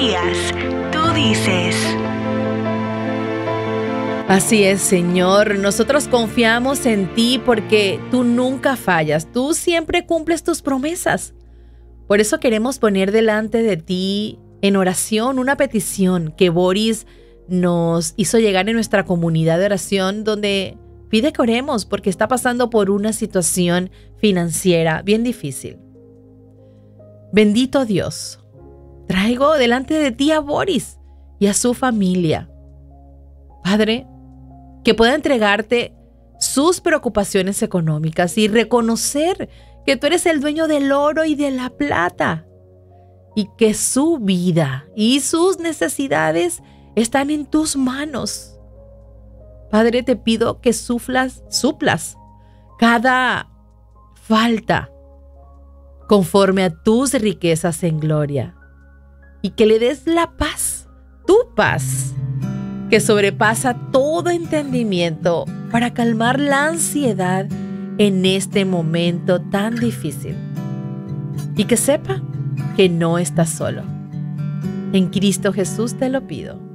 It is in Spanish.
días, tú dices. Así es, Señor. Nosotros confiamos en ti porque tú nunca fallas. Tú siempre cumples tus promesas. Por eso queremos poner delante de ti en oración una petición que Boris nos hizo llegar en nuestra comunidad de oración, donde pide que oremos porque está pasando por una situación financiera bien difícil. Bendito Dios, traigo delante de ti a Boris y a su familia. Padre, que pueda entregarte sus preocupaciones económicas y reconocer que tú eres el dueño del oro y de la plata y que su vida y sus necesidades están en tus manos. Padre, te pido que suplas cada falta conforme a tus riquezas en gloria y que le des la paz, tu paz, que sobrepasa todo entendimiento para calmar la ansiedad en este momento tan difícil. Y que sepa que no estás solo. En Cristo Jesús te lo pido.